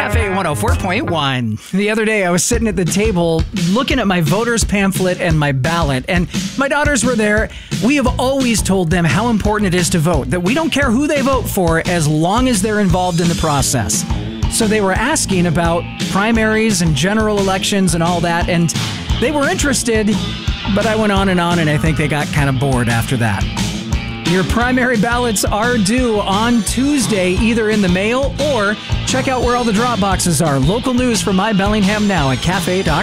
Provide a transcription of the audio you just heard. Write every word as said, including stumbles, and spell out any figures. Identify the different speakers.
Speaker 1: Cafe one oh four point one. The other day, I was sitting at the table looking at my voter's pamphlet and my ballot, and my daughters were there. We have always told them how important it is to vote, that we don't care who they vote for as long as they're involved in the process. So they were asking about primaries and general elections and all that, and they were interested, but I went on and on, and I think they got kind of bored after that. Your primary ballots are due on Tuesday, either in the mail or check out where all the drop boxes are. Local news from My Bellingham Now at cafe dot com.